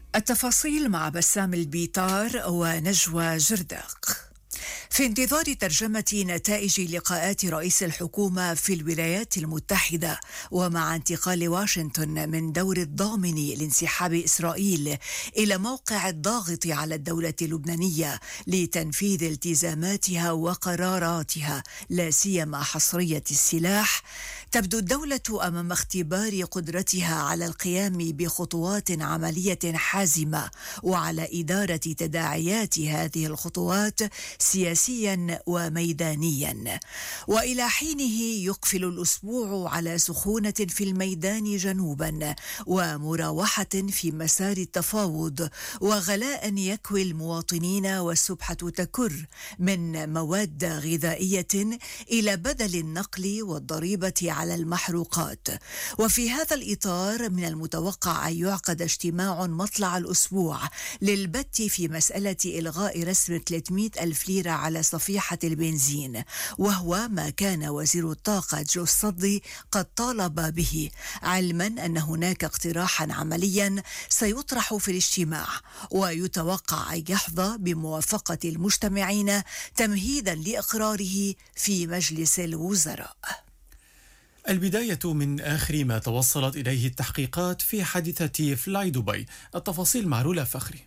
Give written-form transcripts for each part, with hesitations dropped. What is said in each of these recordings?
التفاصيل مع بسام البيطار ونجوى جرداق. في انتظار ترجمة نتائج لقاءات رئيس الحكومة في الولايات المتحدة، ومع انتقال واشنطن من دور الضامن لانسحاب إسرائيل إلى موقع الضاغط على الدولة اللبنانية لتنفيذ التزاماتها وقراراتها لا سيما حصرية السلاح، تبدو الدولة أمام اختبار قدرتها على القيام بخطوات عملية حازمة وعلى إدارة تداعيات هذه الخطوات سياسيا وميدانيا. وإلى حينه يقفل الأسبوع على سخونة في الميدان جنوبا، ومراوحة في مسار التفاوض، وغلاء يكوي المواطنين والسبحة تكر من مواد غذائية إلى بدل النقل والضريبة على المحروقات. وفي هذا الإطار من المتوقع أن يعقد اجتماع مطلع الأسبوع للبت في مسألة إلغاء رسم 300 ألف ليرة على صفيحة البنزين، وهو ما كان وزير الطاقة جو الصدي قد طالب به، علما أن هناك اقتراحا عمليا سيطرح في الاجتماع، ويتوقع أن يحظى بموافقة المجتمعين تمهيدا لإقراره في مجلس الوزراء. البداية من آخر ما توصلت إليه التحقيقات في حادثة فلاي دبي. التفاصيل مع رولا فخري.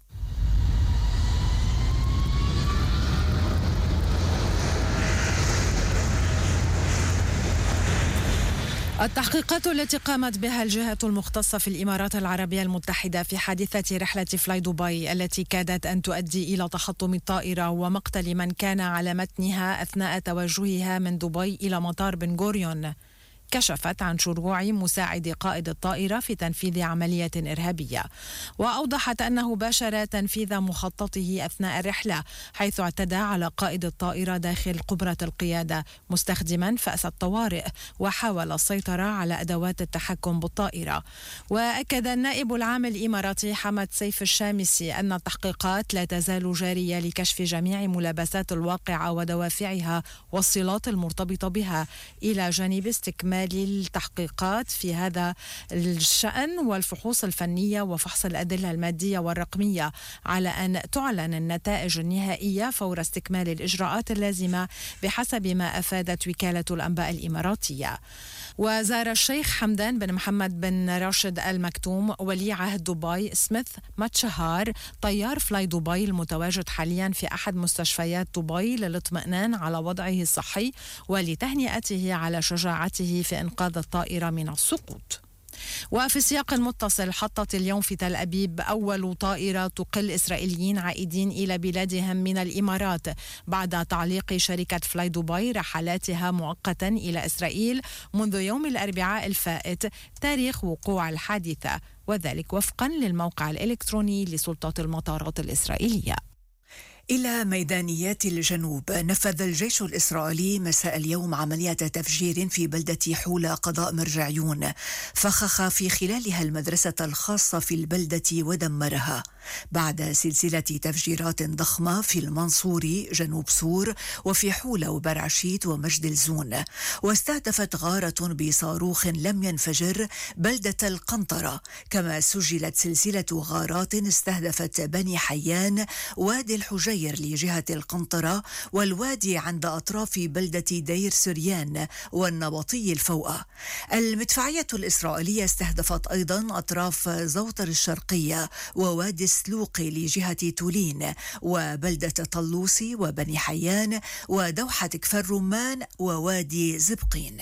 التحقيقات التي قامت بها الجهة المختصة في الإمارات العربية المتحدة في حادثة رحلة فلاي دبي التي كادت أن تؤدي إلى تحطم الطائرة ومقتل من كان على متنها أثناء توجهها من دبي إلى مطار بن غوريون، كشفت عن شروع مساعد قائد الطائرة في تنفيذ عملية إرهابية، وأوضحت أنه باشر تنفيذ مخططه أثناء الرحلة، حيث اعتدى على قائد الطائرة داخل قبرة القيادة مستخدما فأس الطوارئ، وحاول السيطرة على أدوات التحكم بالطائرة. وأكد النائب العام الإماراتي حمد سيف الشامسي أن التحقيقات لا تزال جارية لكشف جميع ملابسات الواقعة ودوافعها والصلات المرتبطة بها، إلى جانب استكمال التحقيقات في هذا الشأن والفحوص الفنية وفحص الأدلة المادية والرقمية، على أن تعلن النتائج النهائية فور استكمال الإجراءات اللازمة بحسب ما أفادت وكالة الأنباء الإماراتية. وزار الشيخ حمدان بن محمد بن راشد آل مكتوم ولي عهد دبي سميث ماتشهار طيار فلاي دبي المتواجد حاليا في أحد مستشفيات دبي للاطمئنان على وضعه الصحي ولتهنئته على شجاعته في إنقاذ الطائرة من السقوط. وفي السياق المتصل، حطت اليوم في تل أبيب أول طائرة تقل إسرائيليين عائدين إلى بلادهم من الإمارات بعد تعليق شركة فلاي دبي رحلاتها مؤقتا إلى إسرائيل منذ يوم الأربعاء الفائت تاريخ وقوع الحادثة، وذلك وفقا للموقع الإلكتروني لسلطات المطارات الإسرائيلية. إلى ميدانيات الجنوب، نفذ الجيش الإسرائيلي مساء اليوم عملية تفجير في بلدة حولة قضاء مرجعيون، فخخ في خلالها المدرسة الخاصة في البلدة ودمرها، بعد سلسلة تفجيرات ضخمة في المنصوري جنوب سور وفي حولة وبرعشيت ومجد الزون. واستهدفت غارة بصاروخ لم ينفجر بلدة القنطرة، كما سجلت سلسلة غارات استهدفت بني حيان، وادي الحجير لجهة القنطرة، والوادي عند أطراف بلدة دير سريان والنبطي الفوقة. المدفعية الإسرائيلية استهدفت أيضا أطراف زوطر الشرقية ووادي السلوقي لجهة تولين وبلدة طلوسي وبني حيان ودوحة كفر رمان ووادي زبقين.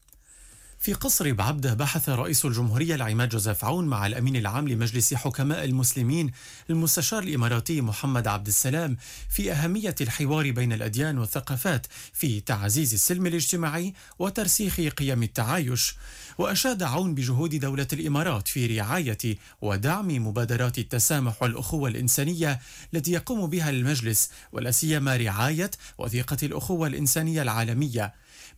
في قصر بعبدة بحث رئيس الجمهورية العماد جوزيف عون مع الأمين العام لمجلس حكماء المسلمين المستشار الإماراتي محمد عبد السلام في أهمية الحوار بين الأديان والثقافات في تعزيز السلم الاجتماعي وترسيخ قيم التعايش. وأشاد عون بجهود دولة الإمارات في رعاية ودعم مبادرات التسامح والأخوة الإنسانية التي يقوم بها المجلس، ولا سيما رعاية وثيقة الأخوة الإنسانية العالمية،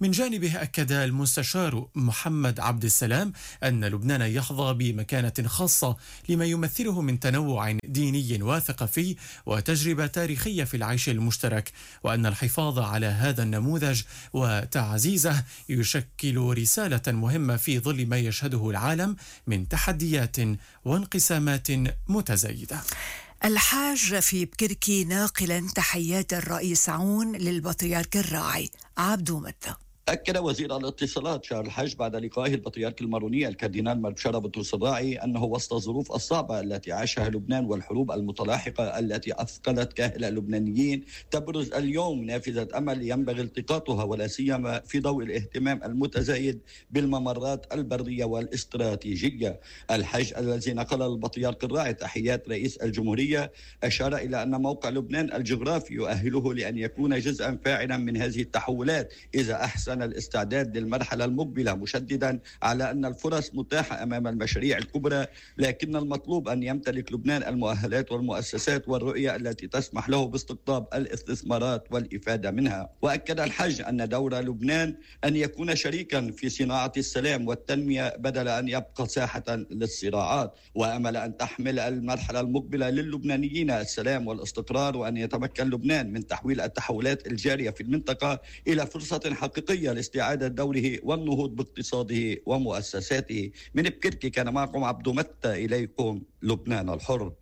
من جانبه أكد المستشار محمد عبد السلام أن لبنان يحظى بمكانة خاصة لما يمثله من تنوع ديني وثقافي وتجربة تاريخية في العيش المشترك، وأن الحفاظ على هذا النموذج وتعزيزه يشكل رسالة مهمة في ظل ما يشهده العالم من تحديات وانقسامات متزايدة. الحاج في بكركي ناقلا تحيات الرئيس عون للبطريرك الراعي عبدو متى. أكد وزير الاتصالات شهر الحج بعد لقائه البطريرك الماروني الكاردينال مرشد بطرس الراعي أنه وسط الظروف الصعبة التي عاشها لبنان والحروب المتلاحقة التي أثقلت كاهل اللبنانيين تبرز اليوم نافذة أمل ينبغي التقاطها ولا سيما في ضوء الاهتمام المتزايد بالممرات البرية والاستراتيجية. الحج الذي نقل البطريرك الراعي تحيات رئيس الجمهورية أشار إلى أن موقع لبنان الجغرافي يؤهله لأن يكون جزءا فاعلا من هذه التحولات إذا أحسن الاستعداد للمرحلة المقبلة، مشددا على أن الفرص متاحة أمام المشاريع الكبرى، لكن المطلوب أن يمتلك لبنان المؤهلات والمؤسسات والرؤية التي تسمح له باستقطاب الاستثمارات والإفادة منها. وأكد الحج أن دور لبنان أن يكون شريكا في صناعة السلام والتنمية بدل أن يبقى ساحة للصراعات، وأمل أن تحمل المرحلة المقبلة للبنانيين السلام والاستقرار، وأن يتمكن لبنان من تحويل التحولات الجارية في المنطقة إلى فرصة حقيقية لاستعادة دوره والنهوض باقتصاده ومؤسساته. من بكركي كان معكم عبدو متى، إليكم لبنان الحر.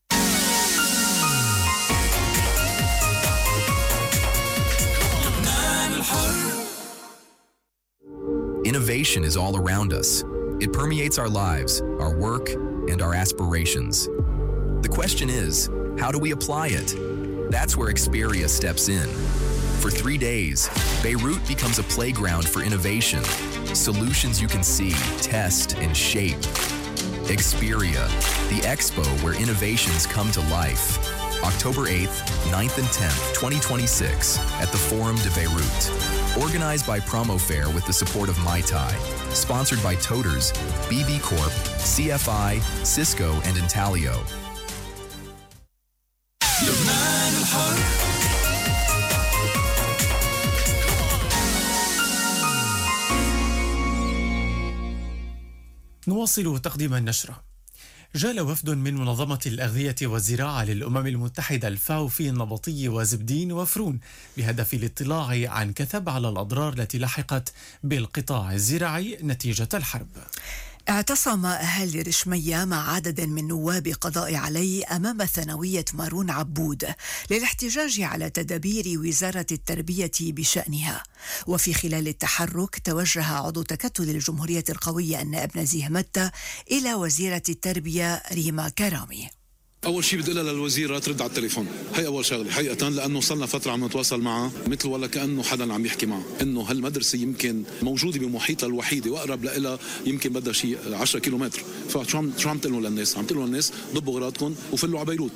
Innovation is all around us. It permeates our lives, our work, and our aspirations. The question is, how do we apply it? That's where Experia steps in. For 3 days, Beirut becomes a playground for innovation. Solutions you can see, test, and shape. Experia, the expo where innovations come to life. October 8th, 9th, and 10th, 2026 at the Forum de Beirut. Organized by Promofair with the support of Mai Tai. Sponsored by Toters, BB Corp, CFI, Cisco, and Intalio. نواصل تقديم النشرة. جال وفد من منظمة الأغذية والزراعة للأمم المتحدة الفاو في النبطي وزبدين وفرون بهدف الاطلاع عن كثب على الأضرار التي لحقت بالقطاع الزراعي نتيجة الحرب. اعتصم أهالي رشمية مع عدد من نواب قضاء علي أمام ثانوية مارون عبود للاحتجاج على تدابير وزارة التربية بشأنها. وفي خلال التحرك توجه عضو تكتل الجمهورية القوية النائب نزيه متى إلى وزيرة التربية ريما كرامي. أول شيء بدي أقولها للوزيرة ترد على التليفون، هي أول شغلة حقيقة، لأنه صلنا فترة عم نتواصل معها مثل ولا كأنه حدا عم يحكي معه، إنه هالمدرسة يمكن موجودة بمحيطها الوحيدة وأقرب لها يمكن بدها شيء 10 كيلومتر، فشو عم تقولوا للناس؟ عم تقولوا للناس ضبوا أغراضكم وفلوا على بيروت.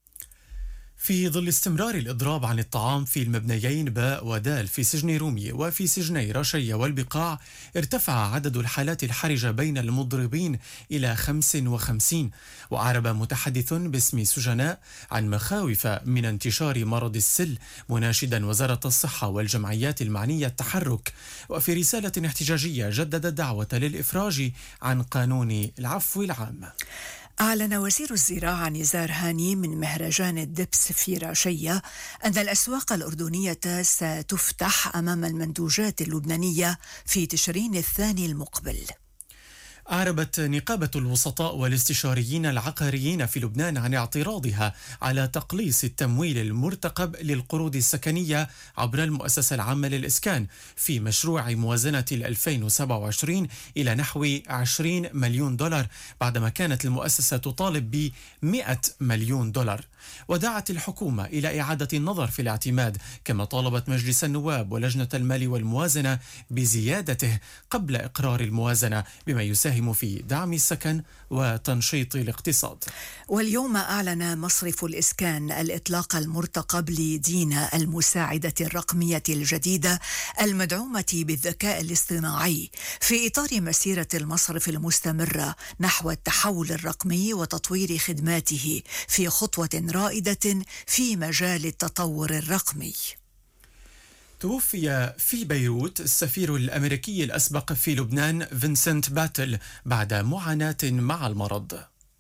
في ظل استمرار الإضراب عن الطعام في المبنيين باء ودال في سجن رومي وفي سجني رشية والبقاع، ارتفع عدد الحالات الحرجة بين المضربين إلى 55. وأعرب متحدث باسم سجناء عن مخاوف من انتشار مرض السل، مناشدا وزارة الصحة والجمعيات المعنية التحرك. وفي رسالة احتجاجية جدد الدعوة للإفراج عن قانون العفو العام. أعلن وزير الزراعة نزار هاني من مهرجان الدبس في راشية أن الأسواق الأردنية ستفتح أمام المنتوجات اللبنانية في تشرين الثاني المقبل. أعربت نقابة الوسطاء والاستشاريين العقاريين في لبنان عن اعتراضها على تقليص التمويل المرتقب للقروض السكنية عبر المؤسسة العامة للإسكان في مشروع موازنة 2027 إلى نحو 20 مليون دولار، بعدما كانت المؤسسة تطالب ب 100 مليون دولار. ودعت الحكومة إلى إعادة النظر في الاعتماد، كما طالبت مجلس النواب ولجنة المال والموازنة بزيادته قبل إقرار الموازنة، بما يساهم في دعم السكن وتنشيط الاقتصاد. واليوم أعلن مصرف الإسكان الإطلاق المرتقب لدينا المساعدة الرقمية الجديدة المدعومة بالذكاء الاصطناعي في إطار مسيرة المصرف المستمرة نحو التحول الرقمي وتطوير خدماته في خطوة رائدة في مجال التطور الرقمي. توفي في بيروت السفير الأمريكي الأسبق في لبنان فينسنت باتل بعد معاناة مع المرض.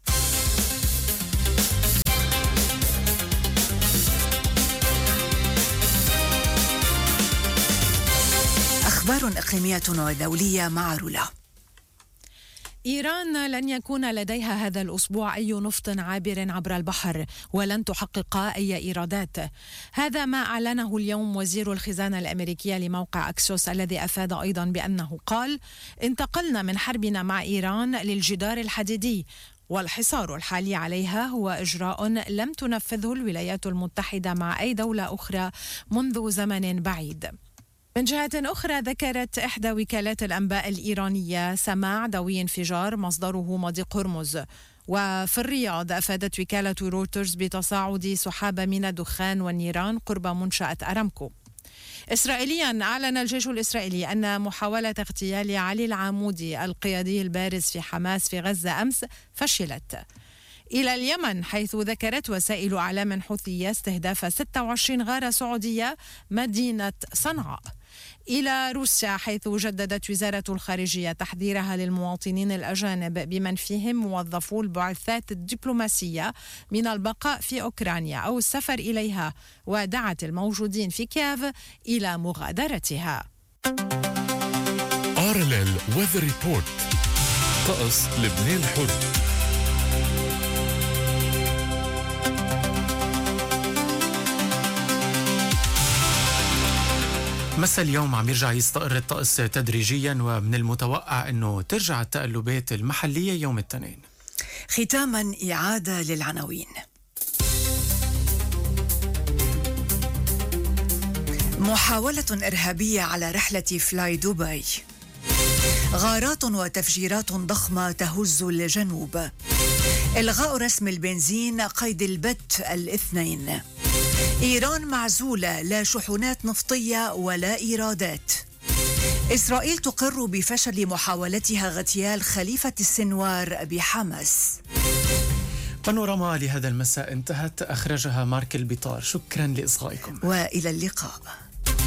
أخبار إقليمية ودولية مع رولا. إيران لن يكون لديها هذا الأسبوع أي نفط عابر عبر البحر ولن تحقق أي إيرادات. هذا ما أعلنه اليوم وزير الخزانة الأمريكية لموقع أكسوس، الذي أفاد أيضا بأنه قال: انتقلنا من حربنا مع إيران للجدار الحديدي، والحصار الحالي عليها هو إجراء لم تنفذه الولايات المتحدة مع أي دولة أخرى منذ زمن بعيد. من جهة أخرى، ذكرت إحدى وكالات الأنباء الإيرانية سماع دوي انفجار مصدره مضيق هرمز. وفي الرياض، أفادت وكالة رويترز بتصاعد سحابة من الدخان والنيران قرب منشأة أرامكو. إسرائيليا، أعلن الجيش الإسرائيلي أن محاولة اغتيال علي العمودي القيادي البارز في حماس في غزة أمس فشلت. إلى اليمن، حيث ذكرت وسائل أعلام حوثية استهداف 26 غارة سعودية مدينة صنعاء. إلى روسيا، حيث جددت وزارة الخارجية تحذيرها للمواطنين الأجانب بمن فيهم موظفو البعثات الدبلوماسية من البقاء في أوكرانيا أو السفر إليها، ودعت الموجودين في كييف إلى مغادرتها. RLL Weather Report. طقس لبنان الحر. مساء اليوم عم يرجع يستقر الطقس تدريجيا، ومن المتوقع أنه ترجع التقلبات المحلية يوم الاثنين. ختاما إعادة للعناوين. محاولة إرهابية على رحلة فلاي دبي. غارات وتفجيرات ضخمة تهز الجنوب. إلغاء رسم البنزين قيد البت الاثنين. إيران معزولة، لا شحنات نفطية ولا إيرادات. إسرائيل تقر بفشل محاولتها اغتيال خليفة السنوار بحماس. بانوراما لهذا المساء انتهت، أخرجها مارك البيطار. شكرا لإصغائكم وإلى اللقاء.